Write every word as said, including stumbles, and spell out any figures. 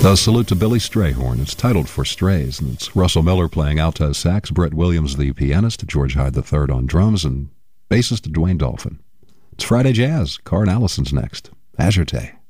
The salute to Billy Strayhorn. It's titled For Strays, and it's Russell Miller playing alto sax, Brett Williams the pianist, George Hyde the third on drums, and bassist Dwayne Dolphin. It's Friday Jazz. Carr and Allison's next. Azure Tay.